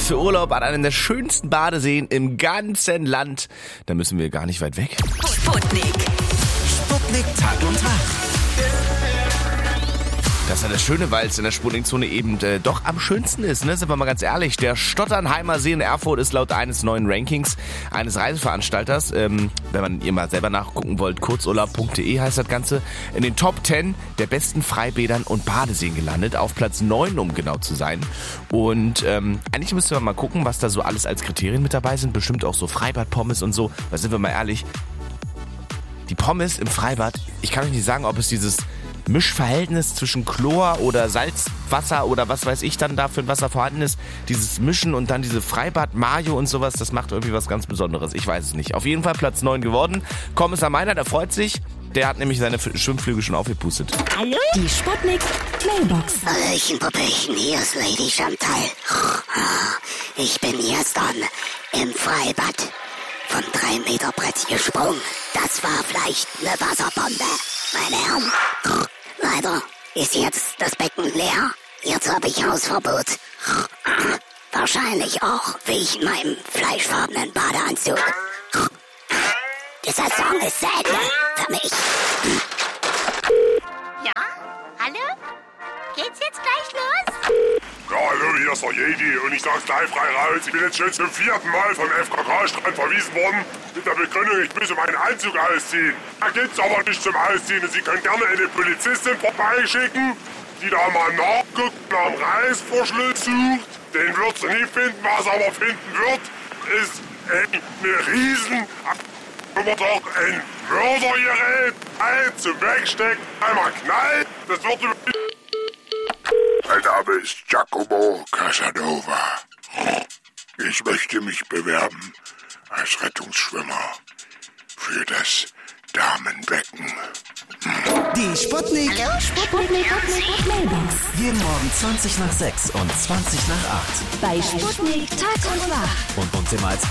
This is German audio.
für Urlaub an einem der schönsten Badeseen im ganzen Land. Da müssen wir gar nicht weit weg. Sputnik. Sputnik Tag und Nacht. Das ist ja das Schöne, weil es in der Sputnikzone eben doch am schönsten ist, ne? Sind wir mal ganz ehrlich. Der Stotternheimer See in Erfurt ist laut eines neuen Rankings eines Reiseveranstalters, wenn man ihr mal selber nachgucken wollt, kurzurlaub.de heißt das Ganze, in den Top 10 der besten Freibädern und Badeseen gelandet, auf Platz 9, um genau zu sein. Und eigentlich müsste man mal gucken, was da so alles als Kriterien mit dabei sind. Bestimmt auch so Freibad-Pommes und so. Weil sind wir mal ehrlich, die Pommes im Freibad, ich kann euch nicht sagen, ob es dieses Mischverhältnis zwischen Chlor oder Salzwasser oder was weiß ich dann da für ein Wasser vorhanden ist, dieses Mischen und dann diese Freibad-Mayo und sowas, das macht irgendwie was ganz Besonderes. Ich weiß es nicht. Auf jeden Fall Platz 9 geworden. Kommissar Meiner, der freut sich. Der hat nämlich seine Schwimmflügel schon aufgepustet. Hallo? Die Sputnik Mailbox. Hallöchen, Puppelchen, hier ist Lady Chantal. Ich bin gestern im Freibad vom 3-Meter-Brett gesprungen. Das war vielleicht eine Wasserbombe, meine Herren. Leider ist jetzt das Becken leer. Jetzt habe ich Hausverbot. Wahrscheinlich auch wegen meinem fleischfarbenen Badeanzug. Die Saison ist zu Ende für mich. Ja? Hallo? Geht's jetzt gleich los? Ja, hallo, hier ist der Jedi und ich sag's gleich frei raus. Ich bin jetzt schon zum 4. Mal vom FKK-Strand verwiesen worden mit der Begründung, ich müsse meinen Anzug ausziehen. Da gibt's aber nicht zum Ausziehen und Sie können gerne eine Polizistin vorbeischicken, die da mal nachguckt, nach dem Reißverschluss sucht. Den wird sie nie finden, was sie aber finden wird, ist eine riesen... Aber doch ein Mördergerät, zum Wegstecken, einmal knallt, das wird über... Mein Name ist Giacomo Casanova. Ich möchte mich bewerben als Rettungsschwimmer für das Damenbecken. Die Sputnik. Hallo? Sputnik Mailbox. Jeden Morgen 20 nach 6 und 20 nach 8. Bei Sputnik Tag und Nacht. Und uns immer als